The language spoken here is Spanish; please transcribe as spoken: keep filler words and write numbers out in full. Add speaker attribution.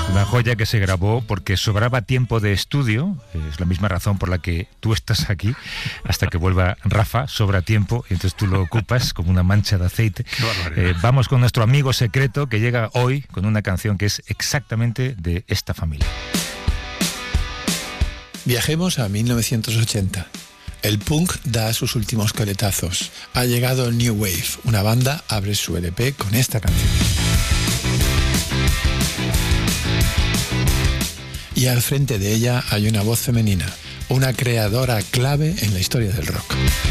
Speaker 1: Una joya que se grabó porque sobraba tiempo de estudio. Es la misma razón por la que tú estás aquí. Hasta que vuelva Rafa, sobra tiempo y entonces tú lo ocupas como una mancha de aceite. Eh, vamos con nuestro amigo secreto que llega hoy con una canción que es exactamente de esta familia.
Speaker 2: Viajemos a mil novecientos ochenta. El punk da sus últimos coletazos. Ha llegado New Wave. Una banda abre su L P con esta canción. Y al frente de ella hay una voz femenina, una creadora clave en la historia del rock.